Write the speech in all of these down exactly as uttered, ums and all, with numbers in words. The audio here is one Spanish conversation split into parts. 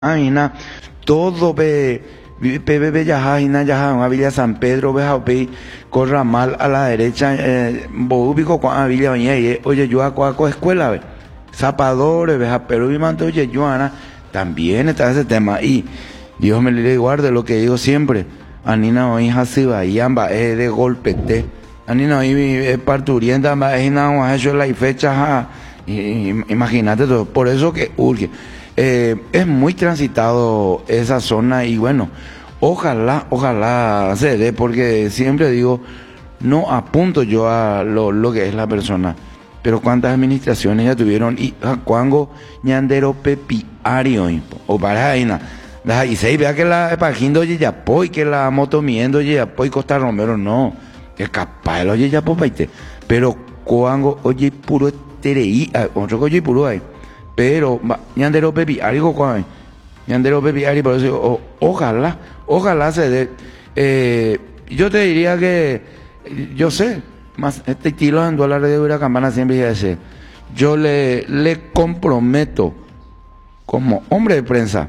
Aina, todo ve, ve, ve, ya, Aina, ya, Villa San Pedro, ve, ve, corra mal a la derecha, eh, Boúbico, con Villa, oye, yo a Coaco Escuela, ve, Zapadores, ve, pero y manto, oye, Joana, también está ese tema, y Dios me le guarde lo que digo siempre, Anina, hoy, Hasiba, y amba, es de golpete, Anina, hoy, parturienta, amba, es una, eso es la fecha, imagínate todo, por eso que urge. Eh, es muy transitado esa zona y bueno, ojalá, ojalá se dé, porque siempre digo, no apunto yo a lo, lo que es la persona, pero cuántas administraciones ya tuvieron y a cuango ñandero pepiario o para ahí nada, y se vea que la pajindo ya poi que la moto miendo ya poi Costa Romero no, que capaz el oye ya paite, pero cuango oye puro tereí, otro que oye puro ahí. Pero ñandero pepi algo cuál ñandero pepi ari por eso o, ojalá ojalá se dé eh, yo te diría que yo sé más este estilo en dólares de una campana siempre dice yo le le comprometo como hombre de prensa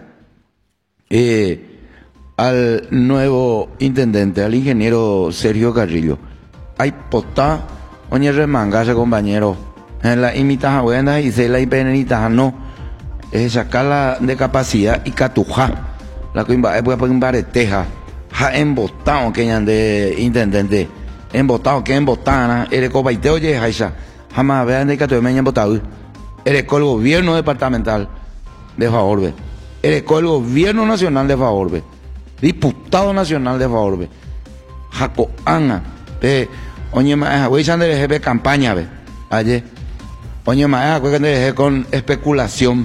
eh, al nuevo intendente al ingeniero Sergio Carrillo hay potá oye remangase compañero en la imitaja buena y se la ipenita no es sacarla de capacidad y catuja la que va a poner teja ha embotado que de intendente embotado que embotana el cobaite oye jaisa jamás vean de que tú me embotado el el gobierno departamental de favor el el gobierno nacional de favor diputado nacional de favor jaco ana de oye más voy a de campaña ve ayer oye, más con especulación,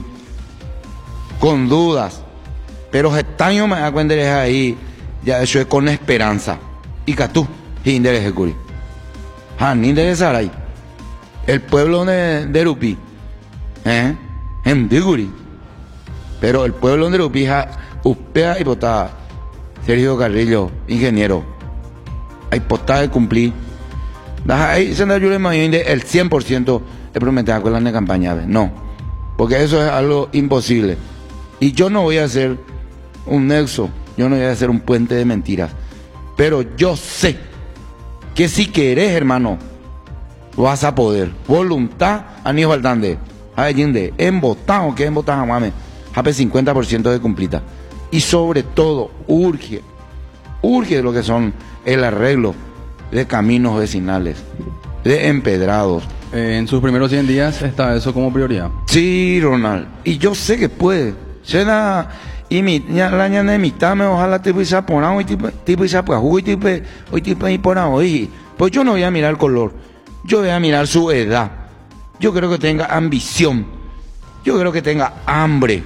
con dudas, pero estaño me da cuenta ahí, ya eso es con esperanza. Y que tú, interés curi. Ah, ni interesar ahí. El pueblo de, de Rupi, ¿eh? En Diguri. Pero el pueblo de Rupi, uspea y potá, Sergio Carrillo, ingeniero. Hay potá de cumplir. Ahí se da yo le el cien por ciento. Prometer acuerdan de campaña, no, porque eso es algo imposible y yo no voy a hacer un nexo, yo no voy a hacer un puente de mentiras, pero yo sé que si querés, hermano, vas a poder, voluntad, aníbal faltante, de embotado, que embotado, mame, hape cincuenta por ciento de cumplita y sobre todo urge, urge lo que son el arreglo de caminos vecinales, de empedrados. Eh, en sus primeros cien días está eso como prioridad. Sí, Ronald. Y yo sé que puede. Será y mi la ñana de mitad me ojalá te pudiese poner hoy tipo tipo y sapo hoy tipo hoy tipo y por hoy. Pues yo no voy a mirar el color. Yo voy a mirar su edad. Yo creo que tenga ambición. Yo creo que tenga hambre.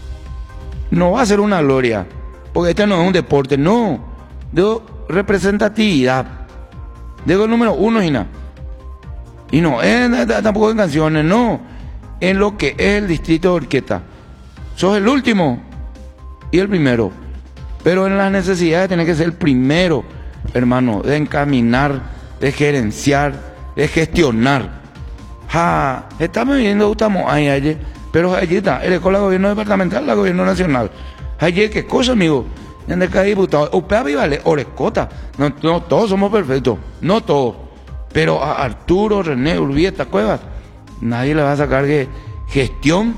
No va a ser una gloria, porque este no es un deporte, no. De representatividad. Digo el número uno y nada. Y no, eh, tampoco en canciones, no. En lo que es el distrito de Orqueta. Sos el último y el primero. Pero en las necesidades tenés que ser el primero, hermano, de encaminar, de gerenciar, de gestionar. Ja, estamos viviendo, estamos ahí ayer, pero allí está, el escuela gobierno departamental, la gobierno nacional. Ayer, ¿qué cosa, amigo? En el cada diputado, upea vivale, Orescota. No, no, todos somos perfectos, no todos. Pero a Arturo, René, Urbieta, Cuevas, nadie le va a sacar que gestión.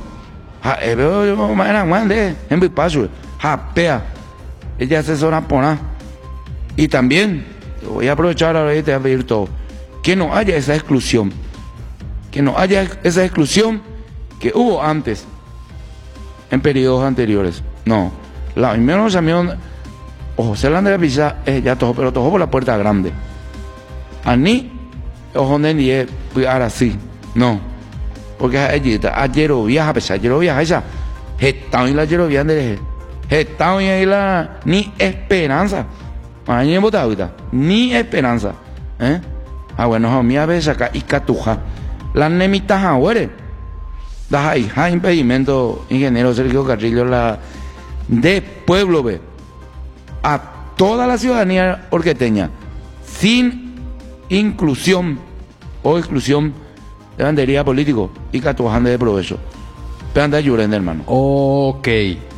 En Bipaso, japea. Ella asesora por nada. Y también, voy a aprovechar ahora y te voy a pedir todo. Que no haya esa exclusión. Que no haya esa exclusión que hubo antes, en periodos anteriores. No. La primera amigos, o José Landera Pizá, eh, ya todo, pero todo por la puerta grande. A mí, ojo de diez, ahora sí, no, porque ayer, ayer viaja, pues ayer viaja esa, está en la ayer viaja de está en la ni esperanza, ahí en Botavita, ni esperanza, ¿eh? Ah, bueno, a mí a veces acá y catuja, la nemitas ahora, da ahí, hay impedimento, ingeniero Sergio Carrillo, la de pueblo, ve, a toda la ciudadanía orqueteña, sin inclusión o exclusión de bandería político y catuajante de provecho. Pero anda llorando, hermano. Ok.